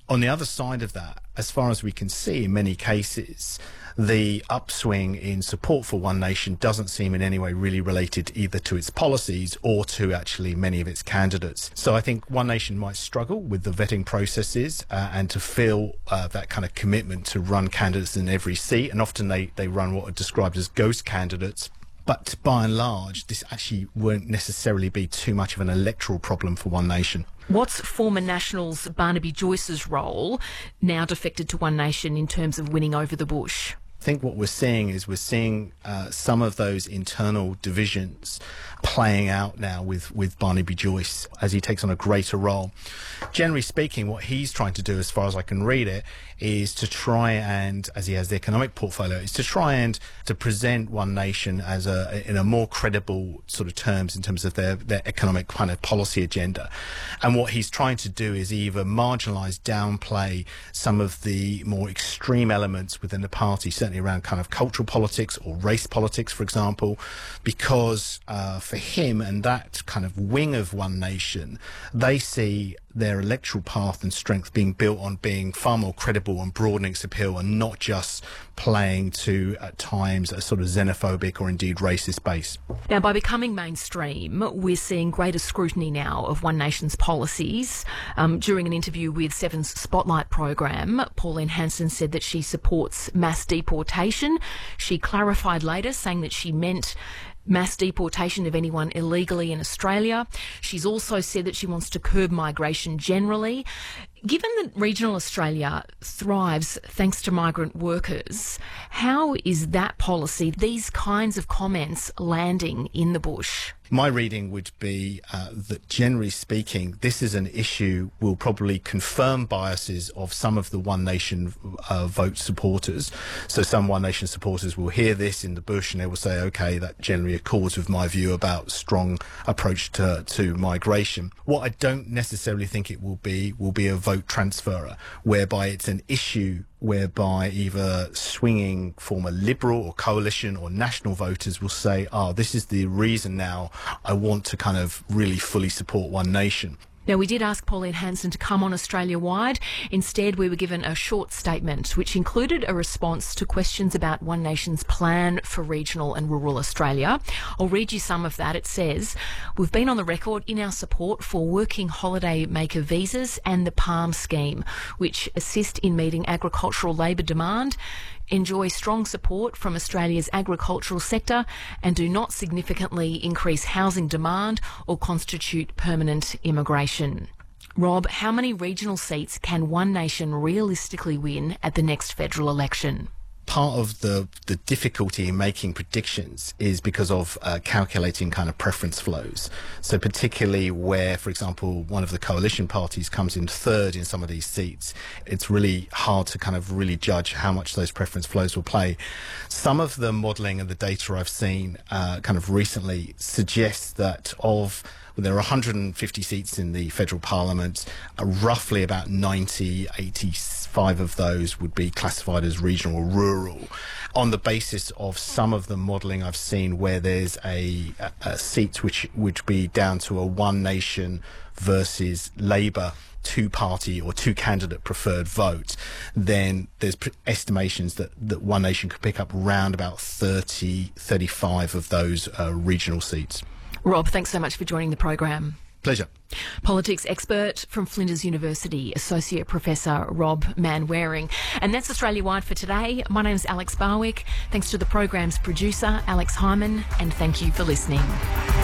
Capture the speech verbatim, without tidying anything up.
On the other side of that, as far as we can see, in many cases, the upswing in support for One Nation doesn't seem in any way really related either to its policies or to actually many of its candidates. So I think One Nation might struggle with the vetting processes uh, and to feel uh, that kind of commitment to run candidates in every seat. And often they, they run what are described as ghost candidates. But by and large, this actually won't necessarily be too much of an electoral problem for One Nation. What's former Nationals Barnaby Joyce's role, now defected to One Nation, in terms of winning over the bush? I think what we're seeing is we're seeing uh, some of those internal divisions playing out now with, with Barnaby Joyce as he takes on a greater role. Generally speaking, what he's trying to do, as far as I can read it, is to try and, as he has the economic portfolio, is to try and to present One Nation as a, in a more credible sort of terms in terms of their, their economic kind of policy agenda. And what he's trying to do is either marginalise, downplay some of the more extreme elements within the party, certainly around kind of cultural politics or race politics, for example, because uh, for him and that kind of wing of One Nation, they see their electoral path and strength being built on being far more credible and broadening its appeal and not just playing to, at times, a sort of xenophobic or indeed racist base. Now, by becoming mainstream, we're seeing greater scrutiny now of One Nation's policies. Um, during an interview with Seven's Spotlight program, Pauline Hanson said that she supports mass deportation. She clarified later, saying that she meant mass deportation of anyone illegally in Australia. She's also said that she wants to curb migration generally. Given that regional Australia thrives thanks to migrant workers, how is that policy, these kinds of comments, landing in the bush? My reading would be uh, that, generally speaking, this is an issue will probably confirm biases of some of the One Nation uh, vote supporters. So some One Nation supporters will hear this in the bush and they will say, OK, that generally accords with my view about strong approach to, to migration. What I don't necessarily think it will be will be a vote transferer, whereby it's an issue whereby either swinging former Liberal or coalition or national voters will say, oh, this is the reason now I want to kind of really fully support One Nation. Now, we did ask Pauline Hanson to come on Australia-wide. Instead, we were given a short statement, which included a response to questions about One Nation's plan for regional and rural Australia. I'll read you some of that. It says, we've been on the record in our support for working holiday maker visas and the PALM scheme, which assist in meeting agricultural labour demand, enjoy strong support from Australia's agricultural sector and do not significantly increase housing demand or constitute permanent immigration. Rob, how many regional seats can One Nation realistically win at the next federal election? Part of the, the difficulty in making predictions is because of uh, calculating kind of preference flows. So particularly where, for example, one of the coalition parties comes in third in some of these seats, it's really hard to kind of really judge how much those preference flows will play. Some of the modelling and the data I've seen uh, kind of recently suggests that of there are one hundred fifty seats in the federal parliament, uh, roughly about ninety, eighty-five of those would be classified as regional or rural, on the basis of some of the modelling I've seen where there's a, a, a seat which would be down to a One Nation versus Labour two-party or two-candidate preferred vote, then there's estimations that, that One Nation could pick up around about thirty, thirty-five of those uh, regional seats. Rob, thanks so much for joining the program. Pleasure. Politics expert from Flinders University, Associate Professor Rob Manwaring. And that's Australia-wide for today. My name's Alex Barwick. Thanks to the program's producer, Alex Hyman, and thank you for listening.